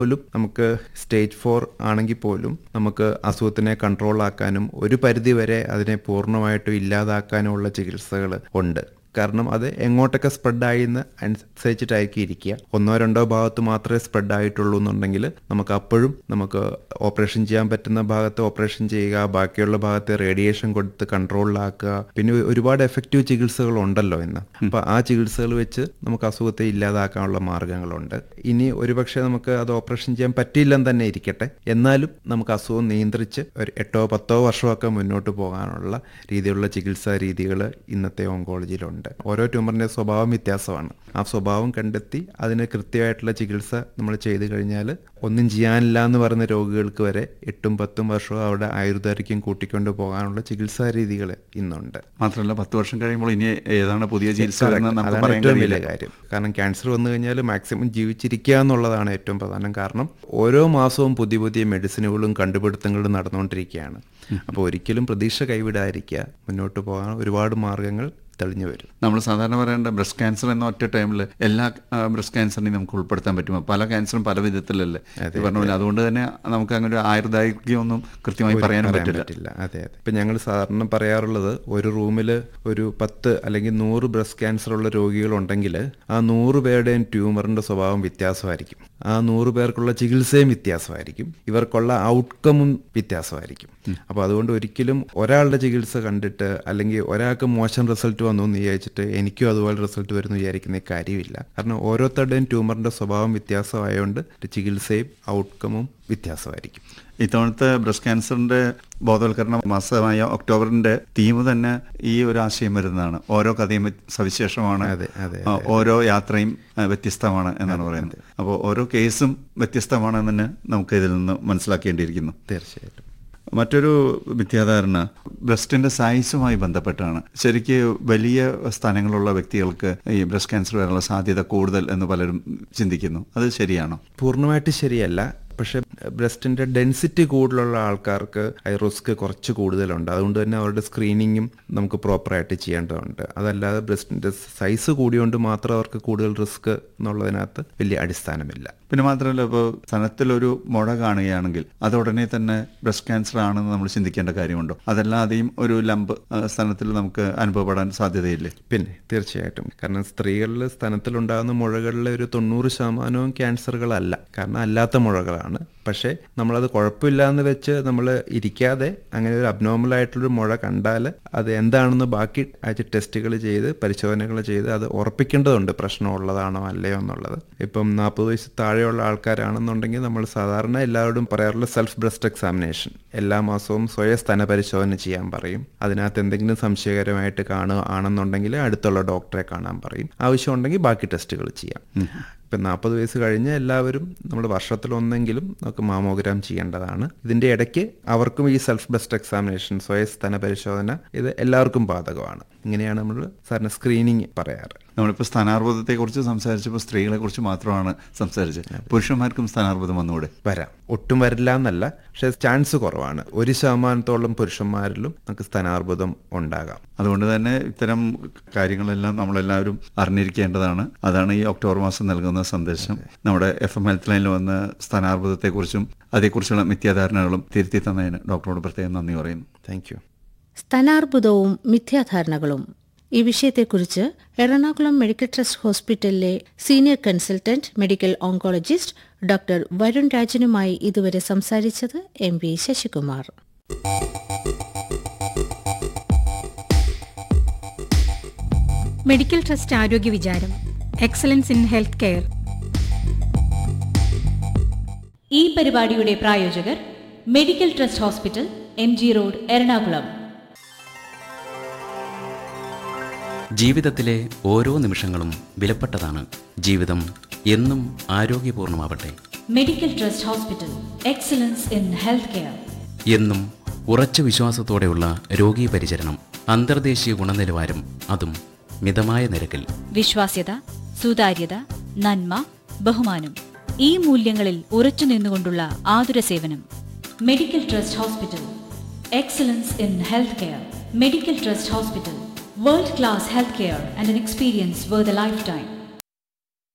പോലും നമുക്ക് സ്റ്റേജ് 4 ആണെങ്കിൽ പോലും നമുക്ക് അസുഖത്തിനെ കൺട്രോൾ ആക്കാനും ഒരു പരിധി വരെ അതിനെ പൂർണ്ണമായിട്ടും ഇല്ലാതാക്കാനുമുള്ള ചികിത്സകൾ ഉണ്ട്. കാരണം അത് എങ്ങോട്ടൊക്കെ സ്പ്രെഡായി എന്ന് അനുസരിച്ചിട്ടായിരിക്കും ഇരിക്കുക. 1-2 ഭാഗത്ത് മാത്രമേ സ്പ്രെഡ് ആയിട്ടുള്ളൂ എന്നുണ്ടെങ്കിൽ നമുക്ക് അപ്പോഴും നമുക്ക് ഓപ്പറേഷൻ ചെയ്യാൻ പറ്റുന്ന ഭാഗത്ത് ഓപ്പറേഷൻ ചെയ്യുക, ബാക്കിയുള്ള ഭാഗത്ത് റേഡിയേഷൻ കൊടുത്ത് കൺട്രോളിലാക്കുക. പിന്നെ ഒരുപാട് എഫക്റ്റീവ് ചികിത്സകളുണ്ടല്ലോ ഇന്ന്. അപ്പോൾ ആ ചികിത്സകൾ വെച്ച് നമുക്ക് അസുഖത്തെ ഇല്ലാതാക്കാനുള്ള മാർഗങ്ങളുണ്ട്. ഇനി ഒരുപക്ഷെ നമുക്ക് അത് ഓപ്പറേഷൻ ചെയ്യാൻ പറ്റിയില്ലെന്ന് തന്നെ ഇരിക്കട്ടെ, എന്നാലും നമുക്ക് അസുഖം നിയന്ത്രിച്ച് ഒരു 8-10 വർഷമൊക്കെ മുന്നോട്ട് പോകാനുള്ള രീതിയിലുള്ള ചികിത്സാ രീതികൾ ഇന്നത്തെ ഓങ്കോളജിയിലുണ്ട്. ഓരോ ട്യൂമറിന്റെ സ്വഭാവം വ്യത്യാസമാണ്. ആ സ്വഭാവം കണ്ടെത്തി അതിന് കൃത്യമായിട്ടുള്ള ചികിത്സ നമ്മൾ ചെയ്തു കഴിഞ്ഞാൽ ഒന്നും ചെയ്യാനില്ല എന്ന് പറയുന്ന രോഗികൾക്ക് വരെ 8-10 വർഷവും അവിടെ ആയുർദൈർഘ്യം കൂട്ടിക്കൊണ്ട് പോകാനുള്ള ചികിത്സാ രീതികൾ ഇന്നുണ്ട്. മാത്രമല്ല 10 വർഷം കഴിയുമ്പോൾ ഇനി ഏതാണ് പുതിയ ചികിത്സ? അതാണ് ഏറ്റവും വലിയ കാര്യം. കാരണം ക്യാൻസർ വന്നു കഴിഞ്ഞാൽ മാക്സിമം ജീവിച്ചിരിക്കുക എന്നുള്ളതാണ് ഏറ്റവും പ്രധാനം. കാരണം ഓരോ മാസവും പുതിയ പുതിയ മെഡിസിനുകളും കണ്ടുപിടുത്തങ്ങളും നടന്നുകൊണ്ടിരിക്കുകയാണ്. അപ്പോൾ ഒരിക്കലും പ്രതീക്ഷ കൈവിടാതിരിക്കുക, മുന്നോട്ട് പോകാൻ ഒരുപാട് മാർഗങ്ങൾ തെളിഞ്ഞു വരും. നമ്മൾ സാധാരണ പറയേണ്ട ബ്രസ്റ്റ് ക്യാൻസർ എന്ന ഒറ്റ ടൈമിൽ എല്ലാ ബ്രസ്റ്റ് ക്യാൻസറിനെയും നമുക്ക് ഉൾപ്പെടുത്താൻ പറ്റുമോ? പല ക്യാൻസറും പല വിധത്തിലല്ലേ പറഞ്ഞ പോലെ. അതുകൊണ്ട് തന്നെ നമുക്ക് അങ്ങനെ ഒരു ആയുർദൈർഘ്യമൊന്നും കൃത്യമായി പറയാനും പറ്റില്ല. അതെ. ഇപ്പം ഞങ്ങൾ സാധാരണ പറയാറുള്ളത്, ഒരു റൂമിൽ ഒരു 10 അല്ലെങ്കിൽ 100 ബ്രസ്റ്റ് ക്യാൻസർ ഉള്ള രോഗികളുണ്ടെങ്കിൽ ആ 100 പേരുടെയും ട്യൂമറിന്റെ സ്വഭാവം വ്യത്യാസമായിരിക്കും. ആ 100 പേർക്കുള്ള ചികിത്സയും വ്യത്യാസമായിരിക്കും. ഇവർക്കുള്ള ഔട്ട്കമും വ്യത്യാസമായിരിക്കും. അപ്പോൾ അതുകൊണ്ട് ഒരിക്കലും ഒരാളുടെ ചികിത്സ കണ്ടിട്ട് അല്ലെങ്കിൽ ഒരാൾക്ക് മോശം റിസൾട്ട് വന്നു എന്ന് വിചാരിച്ചിട്ട് എനിക്കും അതുപോലെ റിസൾട്ട് വരുന്നു വിചാരിക്കുന്ന കാര്യമില്ല. കാരണം ഓരോരുത്തരുടെയും ട്യൂമറിന്റെ സ്വഭാവം വ്യത്യാസമായതുകൊണ്ട് ചികിത്സയും ഔട്ട്കമും വ്യത്യാസമായിരിക്കും. ഇത്തവണത്തെ ബ്രസ്റ്റ് ക്യാൻസറിന്റെ ബോധവൽക്കരണ മാസമായ ഒക്ടോബറിന്റെ തീം തന്നെ ഈ ഒരു ആശയം വരുന്നതാണ്. ഓരോ കഥയും സവിശേഷമാണ്, ഓരോ യാത്രയും വ്യത്യസ്തമാണ് എന്നാണ് പറയുന്നത്. അപ്പോൾ ഓരോ കേസും വ്യത്യസ്തമാണെന്ന് തന്നെ നമുക്ക് ഇതിൽ നിന്ന് മനസ്സിലാക്കേണ്ടിയിരിക്കുന്നു. തീർച്ചയായിട്ടും. മറ്റൊരു മിഥ്യാധാരണ ബ്രസ്റ്റിന്റെ സൈസുമായി ബന്ധപ്പെട്ടാണ്. ശരിക്ക് വലിയ സ്ഥാനങ്ങളുള്ള വ്യക്തികൾക്ക് ഈ ബ്രസ്റ്റ് ക്യാൻസർ വരാനുള്ള സാധ്യത കൂടുതൽ എന്ന് പലരും ചിന്തിക്കുന്നു. അത് ശരിയാണോ? പൂർണ്ണമായിട്ട് ശരിയല്ല. പക്ഷെ ബ്രസ്റ്റിന്റെ ഡെൻസിറ്റി കൂടുതലുള്ള ആൾക്കാർക്ക് റിസ്ക് കുറച്ച് കൂടുതലുണ്ട്. അതുകൊണ്ട് തന്നെ അവരുടെ സ്ക്രീനിങ്ങും നമുക്ക് പ്രോപ്പറായിട്ട് ചെയ്യേണ്ടതുണ്ട്. അതല്ലാതെ ബ്രസ്റ്റിന്റെ സൈസ് കൂടിയോണ്ട് മാത്രം അവർക്ക് കൂടുതൽ റിസ്ക് എന്നുള്ളതിനകത്ത് വലിയ അടിസ്ഥാനമില്ല. പിന്നെ മാത്രമല്ല, ഇപ്പോൾ സ്തനത്തിലൊരു മുഴ കാണുകയാണെങ്കിൽ അത് ഉടനെ തന്നെ ബ്രസ്റ്റ് ക്യാൻസർ ആണെന്ന് നമ്മൾ ചിന്തിക്കേണ്ട കാര്യമുണ്ടോ? അതല്ലാതെയും ഒരു ലംബ് സ്തനത്തിൽ നമുക്ക് അനുഭവപ്പെടാൻ സാധ്യതയില്ലേ? പിന്നെ തീർച്ചയായിട്ടും. കാരണം സ്ത്രീകളിൽ സ്തനത്തിലുണ്ടാകുന്ന മുഴകളിൽ ഒരു 90% ക്യാൻസറുകളല്ല, കാരണം അല്ലാത്ത മുഴകളാണ്. പക്ഷേ നമ്മളത് കുഴപ്പമില്ല എന്ന് വെച്ച് നമ്മൾ ഇരിക്കാതെ അങ്ങനെ ഒരു അബ്നോർമൽ ആയിട്ടുള്ളൊരു മുഴ കണ്ടാൽ അത് എന്താണെന്ന് ബാക്കി ടെസ്റ്റുകൾ ചെയ്ത് പരിശോധനകൾ ചെയ്ത് അത് ഉറപ്പിക്കേണ്ടതുണ്ട്, പ്രശ്നമുള്ളതാണോ അല്ലയോ എന്നുള്ളത്. ഇപ്പം 40 വയസ്സ് താഴെയുള്ള ആൾക്കാരാണെന്നുണ്ടെങ്കിൽ നമ്മൾ സാധാരണ എല്ലാവരോടും പറയാറുള്ള സെൽഫ് ബ്രസ്റ്റ് എക്സാമിനേഷൻ എല്ലാ മാസവും സ്വയം സ്തന പരിശോധന ചെയ്യാൻ പറയും. അതിനകത്ത് എന്തെങ്കിലും സംശയകരമായിട്ട് കാണുകയാണെന്നുണ്ടെങ്കിൽ അടുത്തുള്ള ഡോക്ടറെ കാണാൻ പറയും. ആവശ്യമുണ്ടെങ്കിൽ ബാക്കി ടെസ്റ്റുകൾ ചെയ്യാം. ഇപ്പം 40 വയസ്സ് കഴിഞ്ഞ് എല്ലാവരും നമ്മൾ വർഷത്തിലൊന്നെങ്കിലും നമുക്ക് മാമോഗ്രാം ചെയ്യേണ്ടതാണ്. ഇതിൻ്റെ ഇടയ്ക്ക് അവർക്കും ഈ സെൽഫ് ബ്രസ്റ്റ് എക്സാമിനേഷൻ സ്വയം സ്തന പരിശോധന ഇത് എല്ലാവർക്കും ബാധകമാണ്. ഇങ്ങനെയാണ് നമ്മൾ സാറിന് സ്ക്രീനിങ് പറയാറ്. നമ്മളിപ്പോൾ സ്ഥാനാർബുദത്തെക്കുറിച്ച് സംസാരിച്ചപ്പോൾ സ്ത്രീകളെ കുറിച്ച് മാത്രമാണ് സംസാരിച്ചത്. പുരുഷന്മാർക്കും സ്ഥാനാർബുദം വന്നുകൂടെ? വരാം. ഒട്ടും വരില്ല എന്നല്ല, പക്ഷേ ചാൻസ് കുറവാണ്. 1% പുരുഷന്മാരിലും നമുക്ക് സ്ഥാനാർബുദം ഉണ്ടാകാം. അതുകൊണ്ട് തന്നെ ഇത്തരം കാര്യങ്ങളെല്ലാം നമ്മളെല്ലാവരും അറിഞ്ഞിരിക്കേണ്ടതാണ്. അതാണ് ഈ ഒക്ടോബർ മാസം നൽകുന്ന സന്ദേശം. നമ്മുടെ FM ഹെൽത്ത് ലൈനിൽ വന്ന് സ്ഥാനാർബുദത്തെക്കുറിച്ചും അതേക്കുറിച്ചുള്ള മിഥ്യാധാരണകളും തിരുത്തി തന്നതിന് ഡോക്ടറോട് പ്രത്യേകം നന്ദി പറയുന്നു. Thank you. സ്ഥാനാർബുദവും മിഥ്യാധാരണകളും ഈ വിഷയത്തെക്കുറിച്ച് എറണാകുളം മെഡിക്കൽ ട്രസ്റ്റ് ഹോസ്പിറ്റലിലെ senior consultant medical oncologist doctor Varun രാജനുമായി ഇതുവരെ സംസാരിച്ചത് MV ശശികുമാർ. മെഡിക്കൽ ട്രസ്റ്റ് ആരോഗ്യ വിചാരം, എക്സലൻസ് ഇൻ ഹെൽത്ത് കെയർ. ഈ പരിപാടിയുടെ പ്രായോജകർ medical trust hospital, MG road, Ernakulam. ജീവിതത്തിലെ ഓരോ നിമിഷങ്ങളും വിലപ്പെട്ടതാണ്. ജീവിതം എന്നും ആരോഗ്യപൂർണമാവട്ടെ. Medical trust hospital, excellence in health care. എന്നും ഉറച്ച വിശ്വാസത്തോടെയുള്ള രോഗീ പരിചരണം, അന്തർദേശീയ ഗുണനിലവാരം, അതും മിതമായ നിരക്കിൽ. വിശ്വാസ്യത, സുതാര്യത, നന്മ, ബഹുമാനം, ഈ മൂല്യങ്ങളിൽ ഉറച്ചു നിന്നുകൊണ്ടുള്ള ആതുര സേവനം. Medical trust hospital, excellence in health care. Medical trust hospital, world class healthcare and an experience worth a lifetime.